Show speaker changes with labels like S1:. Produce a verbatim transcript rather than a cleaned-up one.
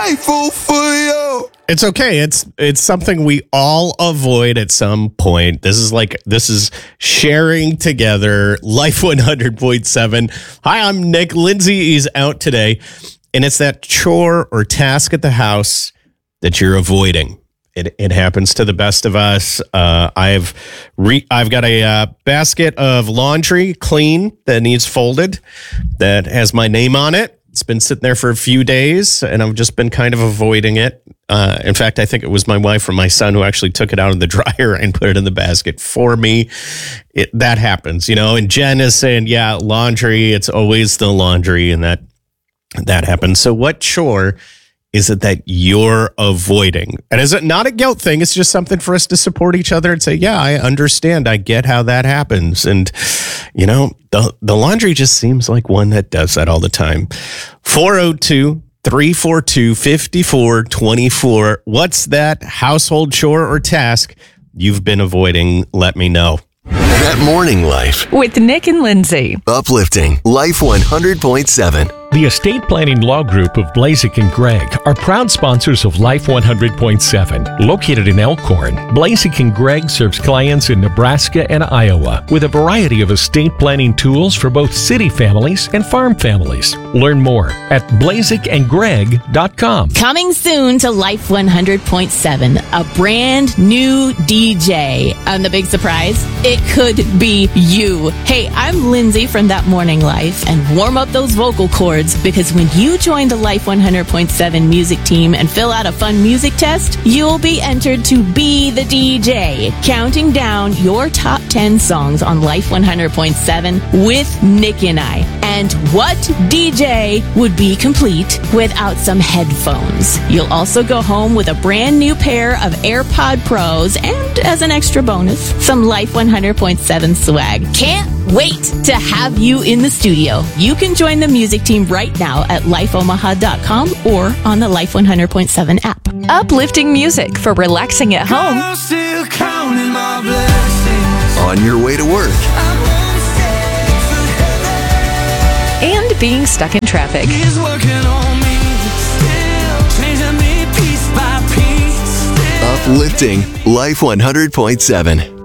S1: grateful for you.
S2: It's okay. It's it's something we all avoid at some point. This is like this is sharing together. Life one hundred point seven. Hi, I'm Nick. Lindsay is out today, and it's that chore or task at the house that you're avoiding. It it happens to the best of us. Uh, I've re, I've got a uh, basket of laundry clean that needs folded that has my name on it. It's been sitting there for a few days, and I've just been kind of avoiding it. Uh, in fact, I think it was my wife or my son who actually took it out of the dryer and put it in the basket for me. It that happens, you know. And Jen is saying, "Yeah, laundry. It's always the laundry," and that that happens. So, what chore is it that you're avoiding? And is it not a guilt thing? It's just something for us to support each other and say, yeah, I understand. I get how that happens. And, you know, the, the laundry just seems like one that does that all the time. four oh two, three four two, five four two four. What's that household chore or task you've been avoiding? Let me know.
S1: That morning life.
S3: With Nick and Lindsay.
S1: Uplifting Life one hundred point seven.
S4: The Estate Planning Law Group of Blazik and Gregg are proud sponsors of Life one hundred point seven. Located in Elkhorn, Blazik and Gregg serves clients in Nebraska and Iowa with a variety of estate planning tools for both city families and farm families. Learn more at blazik and gregg dot com.
S5: Coming soon to Life one hundred point seven, a brand new D J. And the big surprise, it could be you. Hey, I'm Lindsay from That Morning Life, and warm up those vocal cords, because when you join the Life one hundred point seven music team and fill out a fun music test, you'll be entered to be the D J, counting down your top ten songs on Life one hundred point seven with Nick and I. And what D J would be complete without some headphones? You'll also go home with a brand new pair of AirPod Pros and, as an extra bonus, some Life one hundred point seven swag. Can't wait to have you in the studio. You can join the music team right now at life omaha dot com or on the Life one hundred point seven app.
S3: Uplifting music for relaxing at home.
S6: I'm still counting my blessings.
S1: On your way to work.
S3: And being stuck in traffic.
S6: He's working on me, still changing me piece by piece.
S1: Uplifting Life one hundred point seven.